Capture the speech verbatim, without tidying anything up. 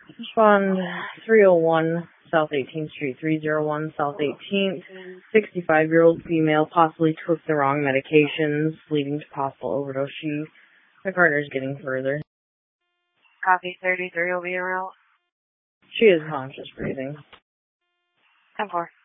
Respond three oh one South eighteenth Street, three oh one South eighteenth, sixty-five-year-old female possibly took the wrong medications, leading to possible overdose. She, my partner's getting further. Copy thirty-three will be around. She is conscious breathing. ten four.